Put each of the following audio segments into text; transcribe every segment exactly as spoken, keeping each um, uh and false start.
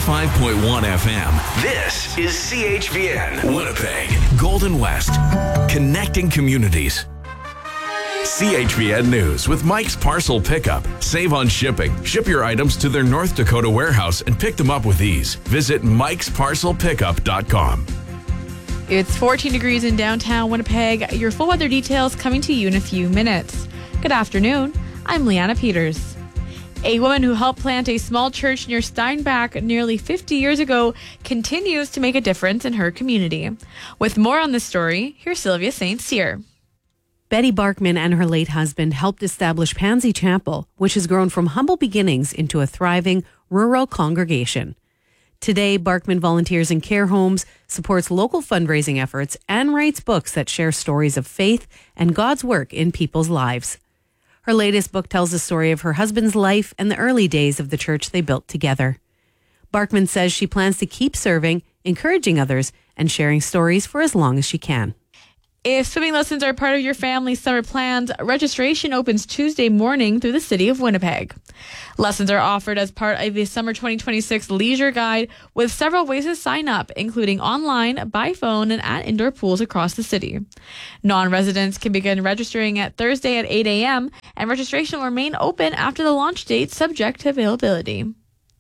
ninety-five point one F M. This is C H V N, Winnipeg, Golden West, connecting communities. C H V N News with Mike's Parcel Pickup. Save on shipping. Ship your items to their North Dakota warehouse and pick them up with ease. Visit mikes parcel pickup dot com. It's fourteen degrees in downtown Winnipeg. Your full weather details coming to you in a few minutes. Good afternoon. I'm Leanna Peters. A woman who helped plant a small church near Steinbach nearly fifty years ago continues to make a difference in her community. With more on this story, here's Sylvia Saint Cyr. Betty Barkman and her late husband helped establish Pansy Chapel, which has grown from humble beginnings into a thriving rural congregation. Today, Barkman volunteers in care homes, supports local fundraising efforts, and writes books that share stories of faith and God's work in people's lives. Her latest book tells the story of her husband's life and the early days of the church they built together. Barkman says she plans to keep serving, encouraging others, and sharing stories for as long as she can. If swimming lessons are part of your family's summer plans, registration opens Tuesday morning through the City of Winnipeg. Lessons are offered as part of the Summer twenty twenty-six Leisure Guide with several ways to sign up, including online, by phone, and at indoor pools across the city. Non-residents can begin registering at Thursday at eight a.m., and registration will remain open after the launch date, subject to availability.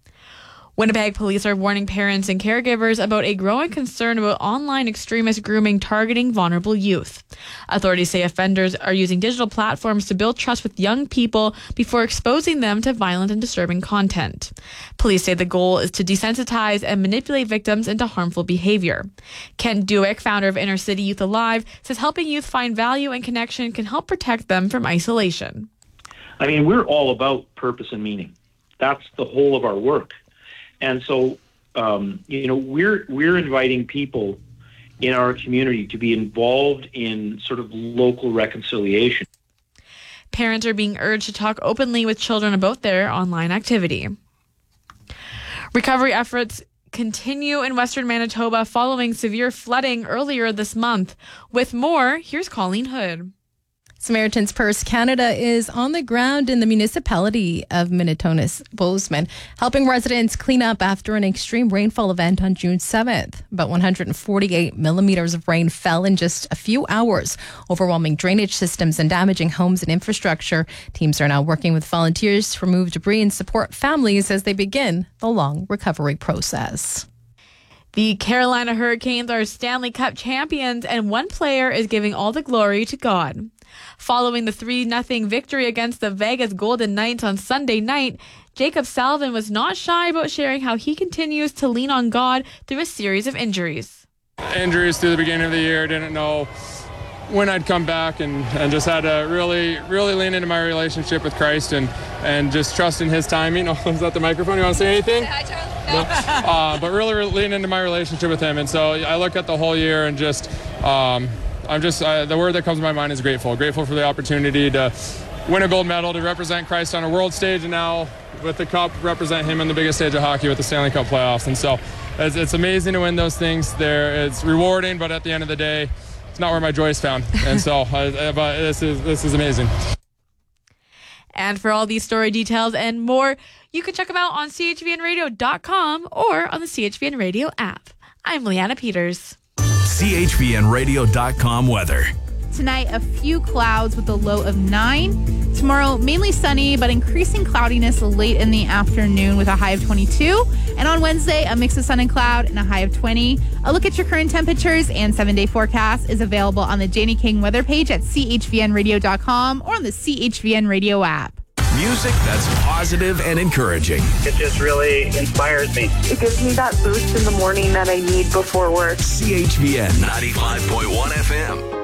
Winnipeg police are warning parents and caregivers about a growing concern about online extremist grooming targeting vulnerable youth. Authorities say offenders are using digital platforms to build trust with young people before exposing them to violent and disturbing content. Police say the goal is to desensitize and manipulate victims into harmful behavior. Kent Dewick, founder of Inner City Youth Alive, says helping youth find value and connection can help protect them from isolation. I mean, we're all about purpose and meaning. That's the whole of our work. And so, um, you know, we're we're inviting people in our community to be involved in sort of local reconciliation. Parents are being urged to talk openly with children about their online activity. Recovery efforts continue in western Manitoba following severe flooding earlier this month. With more, here's Colleen Hood. Samaritan's Purse Canada is on the ground in the municipality of Minnetonka Bozeman, helping residents clean up after an extreme rainfall event on June seventh. About one hundred forty-eight millimeters of rain fell in just a few hours, overwhelming drainage systems and damaging homes and infrastructure. Teams are now working with volunteers to remove debris and support families as they begin the long recovery process. The Carolina Hurricanes are Stanley Cup champions, and one player is giving all the glory to God. Following the three nothing victory against the Vegas Golden Knights on Sunday night, Jacob Salvin was not shy about sharing how he continues to lean on God through a series of injuries. Injuries through the beginning of the year, didn't know when I'd come back, and, and just had to really, really lean into my relationship with Christ and, and just trust in His timing. Oh, is that the microphone? You want to say anything? Hi, Charlie. No. Uh, but really, really lean into my relationship with Him. And so I look at the whole year and just, um, I'm just, uh, the word that comes to my mind is grateful. Grateful for the opportunity to win a gold medal, to represent Christ on a world stage, and now with the cup, represent Him on the biggest stage of hockey with the Stanley Cup playoffs. And so it's, it's amazing to win those things. There, it's rewarding, but at the end of the day, it's not where my joy is found. And so uh, but this is this is amazing. And for all these story details and more, you can check them out on c h v n radio dot com or on the C H V N Radio app. I'm Leanna Peters. c h v n radio dot com weather. Tonight, a few clouds with a low of nine. Tomorrow, mainly sunny, but increasing cloudiness late in the afternoon with a high of twenty-two. And on Wednesday, a mix of sun and cloud and a high of twenty. A look at your current temperatures and seven-day forecast is available on the Janie King weather page at c h v n radio dot com or on the C H V N Radio app. Music that's positive and encouraging. It just really inspires me. It gives me that boost in the morning that I need before work. C H V N ninety-five point one F M.